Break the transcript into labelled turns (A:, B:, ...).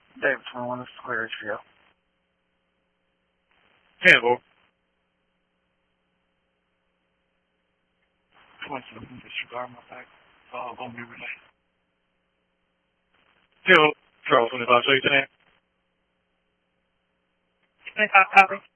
A: David 21, this is Clear HBO.
B: Hello.
A: 27, disregard my back. On me relay.
B: Hello. Charles 25, so you today?
C: 25 copy.